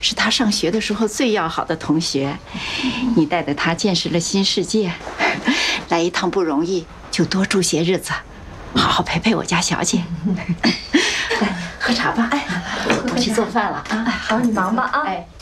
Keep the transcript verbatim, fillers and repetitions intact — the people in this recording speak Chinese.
是他上学的时候最要好的同学，你带着他见识了新世界，来一趟不容易，就多住些日子，好好陪陪我家小姐。来，喝茶吧。哎，我去做饭了啊。 哎，好，你忙吧啊。 哎。